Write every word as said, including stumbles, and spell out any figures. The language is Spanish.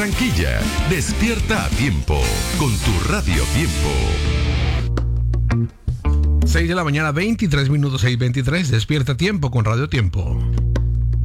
Barranquilla, despierta a tiempo con tu Radio Tiempo. seis de la mañana, veintitrés minutos, seis veintitrés, despierta a tiempo con Radio Tiempo.